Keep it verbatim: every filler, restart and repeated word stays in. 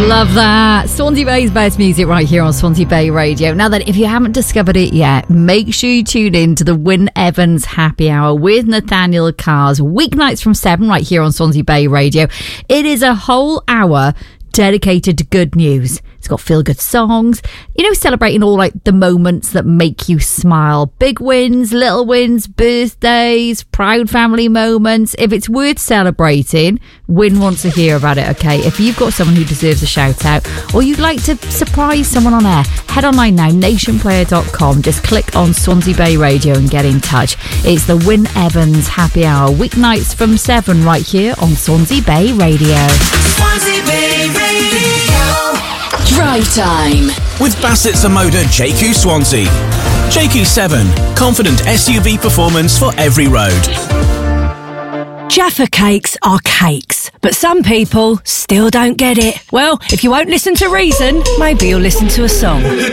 Love that. Swansea Bay's best music right here on Swansea Bay Radio. Now then, if you haven't discovered it yet, make sure you tune in to the Wyn Evans Happy Hour with Nathaniel Cars, weeknights from seven right here on Swansea Bay Radio. It is a whole hour dedicated to good news. It's got feel-good songs, you know, celebrating all like the moments that make you smile. Big wins, little wins, birthdays, proud family moments. If it's worth celebrating, Wyn wants to hear about it, okay? If you've got someone who deserves a shout out or you'd like to surprise someone on air, head online now, nation player dot com. Just click on Swansea Bay Radio and get in touch. It's the Wyn Evans Happy Hour, weeknights from seven right here on Swansea Bay Radio. Swansea Bay Radio. Drive time with Bassett Zamoda J Q Swansea. J Q seven, confident S U V performance for every road. Jaffa cakes are cakes, but some people still don't get it. Well, if you won't listen to reason, maybe you'll listen to a song.